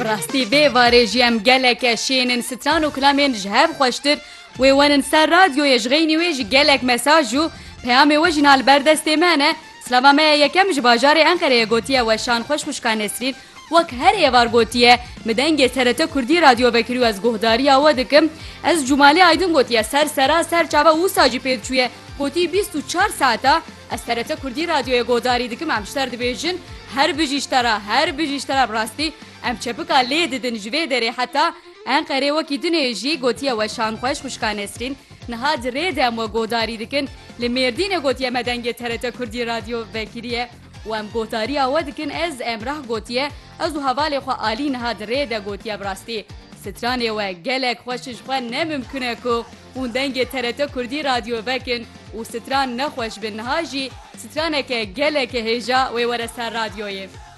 Rastî vê varê jî em geleke şênên stran û kilamên ji hev xweştir wê wenin ser radyoyê ji xeynî wê ji gelek mesaj û peyamê we jî li ber destê me hene. Slava me yekem ji bajarê Enqereyê gotiye weşan xweş Muşka Nesrîn wek her êvar gotiye mi dengê TRT Kurdî radyovekirî û ez guhdariya we dikim. Ez Cumalê Aydın gotiye ser çava wisa jî pê diçûye gotî 24 saeta ez TRT Kurdî radyoyê guhdarî dikim em ji te dibêjin her bijîştera rastî em çepika lê didin ji vê derê heta Enqerê wekî dinê jî gotiye weşan xweş Muşka Nesrîn niha dirê de em we guhdarî dikin li Mêrdînê gotiye me dengê TRT Kurdî radyovekirî و ام گوتاریا و دکن از امراه گوتیه از و حوالی خو عالی نها دره ده گوتیه براستی سترانی و گلک خوشش خو نممکنه کو اون دنگ TRT کردی رادیو وکن و ستران نخوش به نهاجی سترانه که گلک هجا و ورسر رادیویه